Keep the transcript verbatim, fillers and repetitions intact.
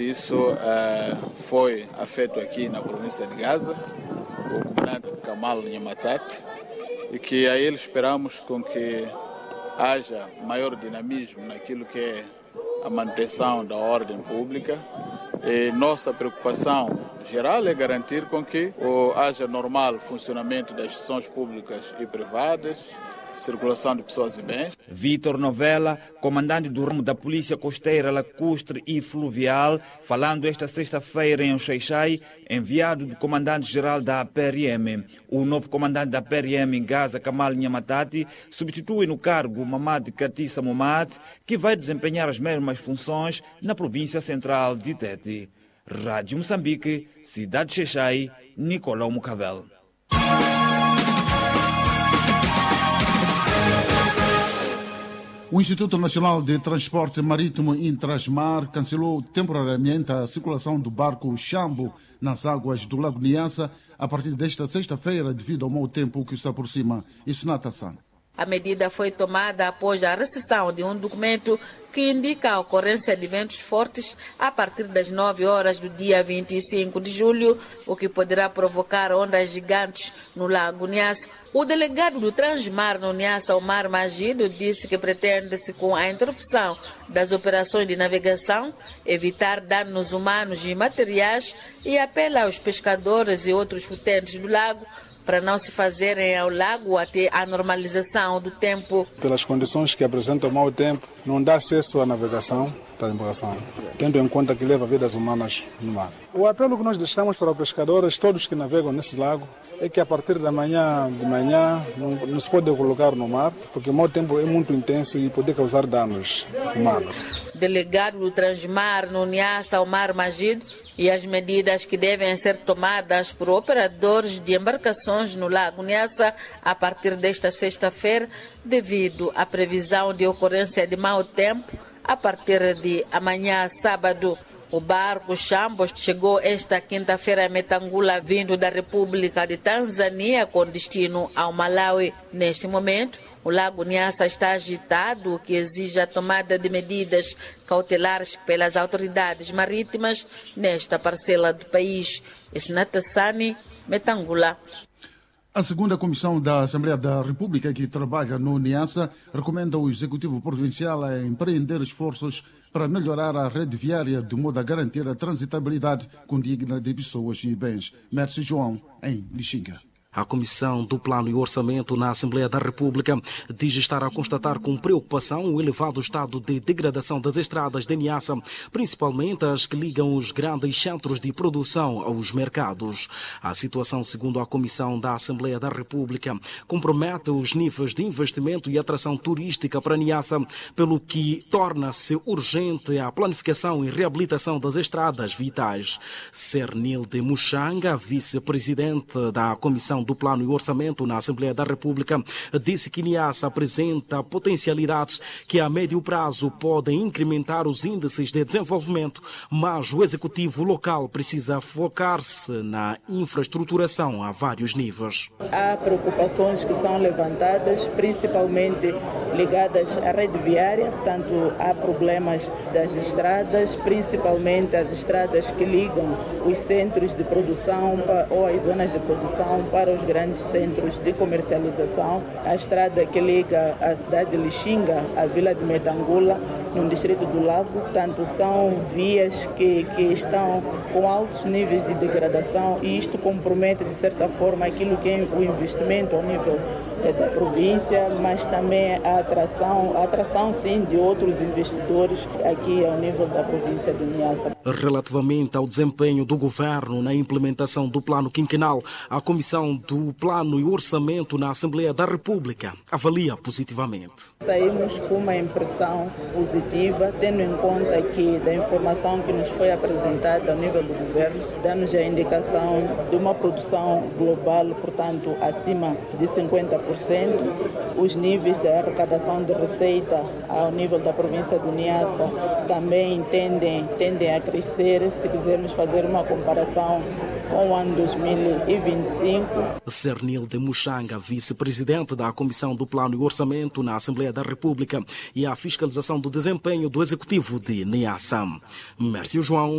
disso, uh, foi afeto aqui na província de Gaza, o comandante Kamal Nyamatati, e que a ele esperamos com que haja maior dinamismo naquilo que é a manutenção da ordem pública. E nossa preocupação geral é garantir com que oh, haja normal funcionamento das instituições públicas e privadas, circulação de pessoas e bens. Vítor Novella, comandante do ramo da Polícia Costeira, Lacustre e Fluvial, falando esta sexta-feira em Xai-Xai, enviado do comandante-geral da P R M. O novo comandante da P R M em Gaza, Kamal Nyamatati, substitui no cargo Mamad Katissa Momad, que vai desempenhar as mesmas funções na província central de Tete. Rádio Moçambique, Cidade de Xai-Xai, Nicolau Mucavel. O Instituto Nacional de Transporte Marítimo Intrasmar cancelou temporariamente a circulação do barco Xambo nas águas do Lago Niassa a partir desta sexta-feira devido ao mau tempo que está por cima. Isso na Tassan. A medida foi tomada após a recepção de um documento que indica a ocorrência de ventos fortes a partir das nove horas do dia vinte e cinco de julho, o que poderá provocar ondas gigantes no Lago Niassa. O delegado do Transmar no Niassa, Omar Magido, disse que pretende-se, com a interrupção das operações de navegação, evitar danos humanos e materiais e apela aos pescadores e outros utentes do lago para não se fazerem ao lago até a normalização do tempo. Pelas condições que apresentam o mau tempo, não dá acesso à navegação da embarcação, tendo em conta que leva vidas humanas no mar. O apelo que nós deixamos para os pescadores, todos que navegam nesse lago, é que a partir da manhã, de manhã, não, não se pode colocar no mar, porque o mau tempo é muito intenso e pode causar danos humanos. Delegado do Transmar no Niassa, Omar Magido, e as medidas que devem ser tomadas por operadores de embarcações no Lago Niassa a partir desta sexta-feira, devido à previsão de ocorrência de mau tempo a partir de amanhã, sábado. O barco Xambo chegou esta quinta-feira a Metangula, vindo da República de Tanzânia, com destino ao Malawi. Neste momento, o Lago Niassa está agitado, o que exige a tomada de medidas cautelares pelas autoridades marítimas nesta parcela do país. Isso na Tassani, Metangula. A segunda comissão da Assembleia da República, que trabalha no Niassa, recomenda ao Executivo Provincial a empreender esforços para melhorar a rede viária de modo a garantir a transitabilidade condigna de pessoas e bens. Mércio João, em Lixinga. A Comissão do Plano e Orçamento na Assembleia da República diz estar a constatar com preocupação o elevado estado de degradação das estradas de Niassa, principalmente as que ligam os grandes centros de produção aos mercados. A situação, segundo a Comissão da Assembleia da República, compromete os níveis de investimento e atração turística para Niassa, pelo que torna-se urgente a planificação e reabilitação das estradas vitais. Cernilde Muxanga, vice-presidente da Comissão do Plano e Orçamento na Assembleia da República, disse que Niassa apresenta potencialidades que a médio prazo podem incrementar os índices de desenvolvimento, mas o executivo local precisa focar-se na infraestruturação a vários níveis. Há preocupações que são levantadas, principalmente ligadas à rede viária, portanto há problemas das estradas, principalmente as estradas que ligam os centros de produção ou as zonas de produção para os grandes centros de comercialização. A estrada que liga a cidade de Lixinga à vila de Metangula, no distrito do Lago, portanto são vias que, que estão com altos níveis de degradação e isto compromete de certa forma aquilo que é o investimento ao nível da província, mas também a atração, a atração sim de outros investidores aqui ao nível da província do Niassa. Relativamente ao desempenho do governo na implementação do plano quinquenal, a Comissão do Plano e Orçamento na Assembleia da República avalia positivamente. Saímos com uma impressão positiva, tendo em conta que da informação que nos foi apresentada ao nível do governo, dá-nos a indicação de uma produção global, portanto, acima de cinquenta por cento. Os níveis de arrecadação de receita ao nível da província do Niassa também tendem, tendem a crescer, se quisermos fazer uma comparação com o ano dois mil e vinte e cinco. Cernilde Muxanga, vice-presidente da Comissão do Plano e Orçamento na Assembleia da República e a fiscalização do desempenho do Executivo de Niassa. Mércio João,